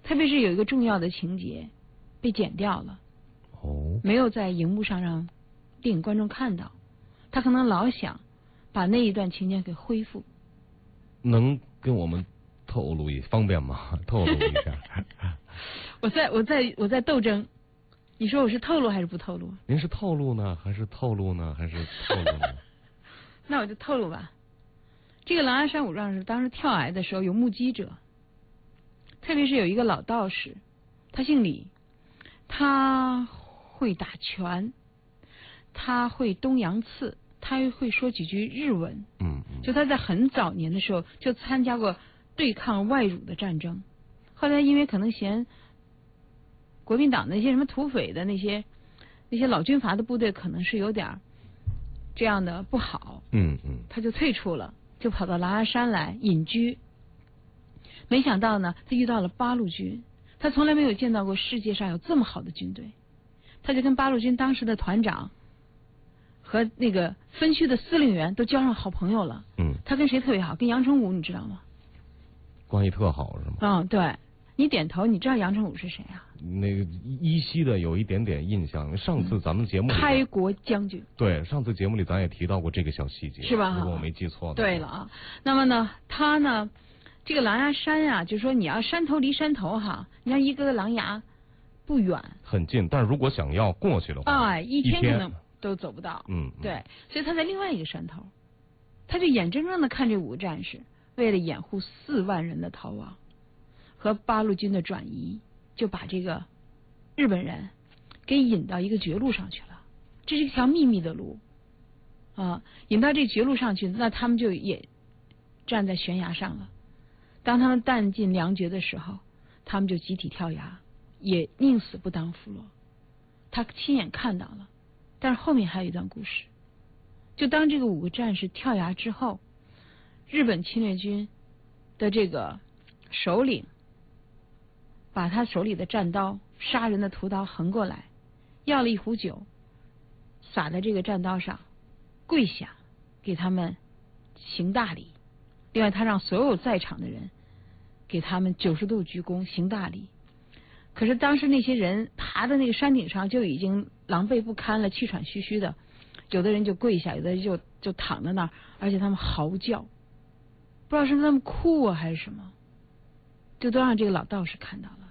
特别是有一个重要的情节被剪掉了，没有在荧幕上让电影观众看到，他可能老想把那一段情节给恢复。 能跟我们透露方便吗？透露一下。 我在斗争，你说我是透露还是不透露？ 您是透露呢，还是透露呢，还是透露呢？ 那我就透露吧。这个狼牙山五壮士当时跳崖的时候有目击者，特别是有一个老道士，他姓李，他会打拳，他会东洋刺，他会说几句日文。就他在很早年的时候就参加过对抗外辱的战争，后来因为可能嫌国民党那些什么土匪的那些老军阀的部队可能是有点这样的不好，他就退出了，就跑到狼牙山来隐居。没想到呢，他遇到了八路军，他从来没有见到过世界上有这么好的军队，他就跟八路军当时的团长和那个分区的司令员都交上好朋友了。他跟谁特别好？跟杨成武，你知道吗？ 关系特好是吗？ 对，你点头，你知道杨成武是谁啊？ 那个依稀的有一点点印象。上次咱们节目里开国将军。 对，上次节目里咱也提到过这个小细节， 是吧？ 如果我没记错的。 对了啊，那么呢，他呢，这个狼牙山呀，就说你要山头离山头哈，你像一个狼牙不远， 很近，但如果想要过去的话， 一天可能都走不到。对，所以他在另外一个山头，他就眼睁睁的看这5个战士为了掩护4万人的逃亡和八路军的转移，就把这个日本人给引到一个绝路上去了。这是一条秘密的路引到这绝路上去，那他们就也站在悬崖上了。当他们弹尽粮绝的时候，他们就集体跳崖，也宁死不当俘虏。他亲眼看到了，但是后面还有一段故事。就当这个5个战士跳崖之后，日本侵略军的这个首领把他手里的战刀，杀人的屠刀横过来，要了一壶酒，洒在这个战刀上，跪下给他们行大礼。另外他让所有在场的人给他们90度鞠躬行大礼。可是当时那些人爬到那个山顶上就已经狼狈不堪了，气喘吁吁的，有的人就跪下，有的人就躺在那儿，而且他们嚎叫，不知道是他们哭啊还是什么，就都让这个老道士看到了。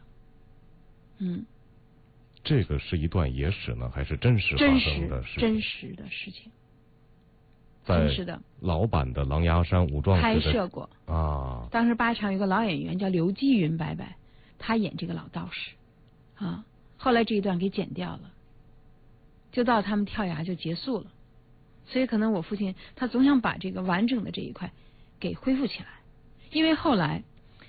这个是一段野史呢，还是真实发生的事情？ 真实的事情， 在真实的老版的狼牙山五壮士拍摄过啊。 当时8场有个老演员叫刘继云伯伯，他演这个老道士后来这一段给剪掉了，就到他们跳崖就结束了。所以可能我父亲他总想把这个完整的这一块给恢复起来，因为后来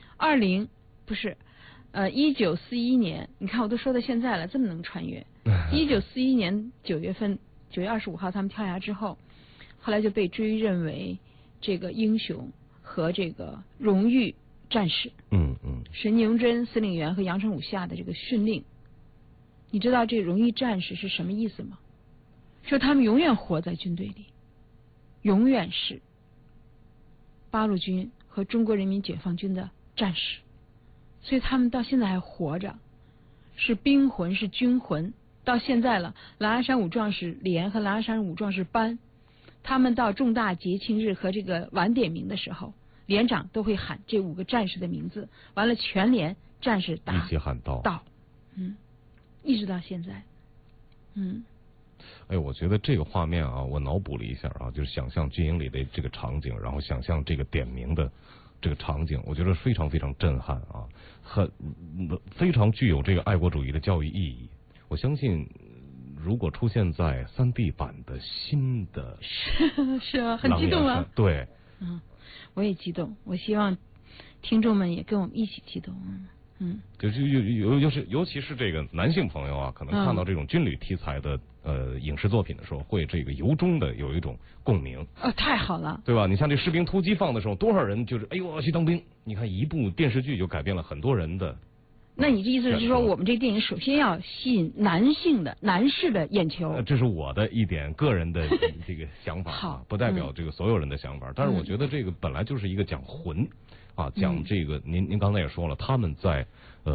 1941年，你看我都说到现在了，这么能穿越。1941年9月25号他们跳崖之后，后来就被追认为这个英雄和这个荣誉战士。是宁真司令员和杨成武下的这个训令。你知道这荣誉战士是什么意思吗？说他们永远活在军队里，永远是八路军和中国人民解放军的战士，所以他们到现在还活着，是兵魂，是军魂。到现在了，狼牙山五壮士连和狼牙山五壮士班，他们到重大节庆日和这个晚点名的时候，连长都会喊这5个战士的名字，完了全连战士一起喊到， 一直到现在。 我觉得这个画面啊，我脑补了一下啊，就是想象军营里的这个场景，然后想象这个点名的这个场景，我觉得非常非常震撼啊，非常具有这个爱国主义的教育意义。我相信如果出现在3D 版的新的是啊，很激动啊。 对， 我也激动，我希望听众们也跟我们一起激动。 尤其是这个男性朋友啊，可能看到这种军旅题材的影视作品的时候，会这个由衷的有一种共鸣。 太好了， 对吧？你像这《士兵突击》放的时候，多少人就是哎呦我要去当兵？你看一部电视剧就改变了很多人的。 那你的意思是说，我们这电影首先要吸引男士的眼球？ 这是我的一点个人的这个想法，好，不代表这个所有人的想法。但是我觉得这个本来就是一个讲魂。讲这个，您刚才也说了，他们在